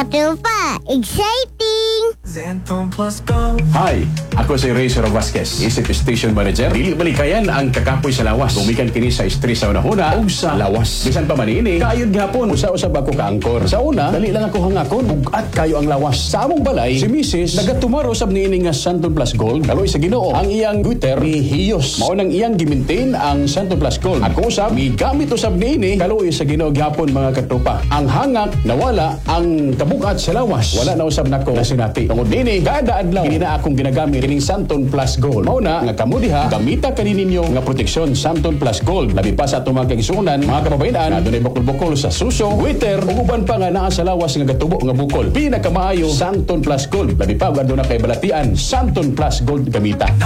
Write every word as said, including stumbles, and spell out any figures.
Katupa, exciting! Zenton Plus Go. Hi, ako si Razor Vasquez, isip station manager. Dili balikayan ang kakapoy sa lawas. Gumikan kini sa stress sa unahuna ug sa lawas. Bisan pa man ini, kaayod gihapon usa-usab ako kaangkor. Sa una, dali lang ako hangakon bugat kayo ang lawas. Sa among balay, si Missus nagatumaro sab niini nga Santon Plus Gold. Kaloy sa Ginoo, ang iyang gutter ni hiyos. Mao nang iyang gimaintain ang Santon Plus Gold. Ako usab migamit usab niini kaloy sa Ginoo gihapon mga katupa. Ang hangak nawala, ang kabugat sa lawas wala na usab nako na sinati. Tungod nini, kada adlaw kini na akong ginagamit kining Santon Plus Gold. Mao na nga kamo diha gamita kani ninyo nga proteksyon Santon Plus Gold. Labi pa sa atong mga kaigsuonan, mga kababayan, na dunay bukol-bukol sa suso, gutter ug uban pa nga naa sa lawas nga gatubo nga bukol. Pinakamaayo Santon Plus Gold. Labi pa aduna kay balatian Santon Plus Gold gamita.